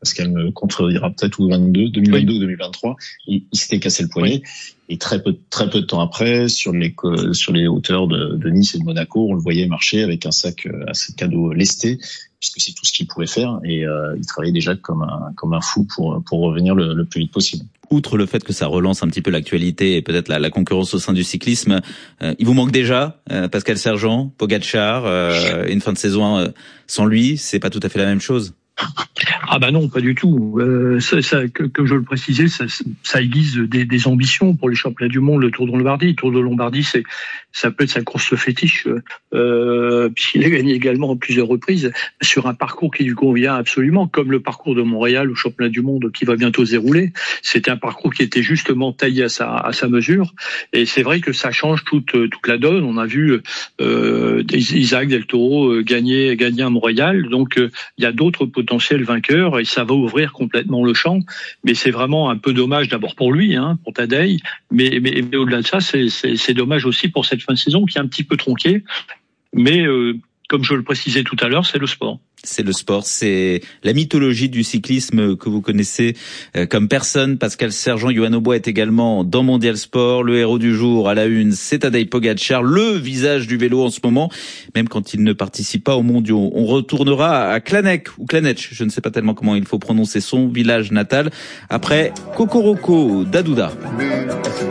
parce qu'elle me contredira peut-être, ou 2022 ou 2023, il s'était cassé le poignet. Et très peu de temps après, sur les hauteurs de Nice et de Monaco, on le voyait marcher avec un sac à dos lesté, puisque c'est tout ce qu'il pouvait faire. Et il travaillait déjà comme un fou pour revenir le plus vite possible. Outre le fait que ça relance un petit peu l'actualité et peut-être la concurrence au sein du cyclisme, il vous manque déjà Pascal Sergent, Pogačar, une fin de saison sans lui, c'est pas tout à fait la même chose. Ah bah non, pas du tout. Comme je le précisais, ça aiguise des ambitions pour les championnats du monde, le Tour de Lombardie. Le Tour de Lombardie, ça peut être sa course fétiche, puisqu'il a gagné également à plusieurs reprises sur un parcours qui lui convient absolument, comme le parcours de Montréal au championnat du monde qui va bientôt se dérouler. C'était un parcours qui était justement taillé à sa mesure, et c'est vrai que ça change toute la donne. On a vu Isaac Del Toro gagner à Montréal, donc il y a d'autres potentiels vainqueurs et ça va ouvrir complètement le champ. Mais c'est vraiment un peu dommage d'abord pour lui, pour Tadej, mais au-delà de ça, c'est dommage aussi pour cette fin de saison qui est un petit peu tronquée. Mais comme je le précisais tout à l'heure, c'est le sport. C'est le sport, c'est la mythologie du cyclisme que vous connaissez comme personne. Pascal Sergent, Yoann Aubois est également dans Mondial Sport. Le héros du jour à la une, c'est Tadej Pogačar, le visage du vélo en ce moment, même quand il ne participe pas aux mondiaux. On retournera à Klanek ou Klanec, je ne sais pas tellement comment il faut prononcer son village natal, après Kokoroko d'Adouda.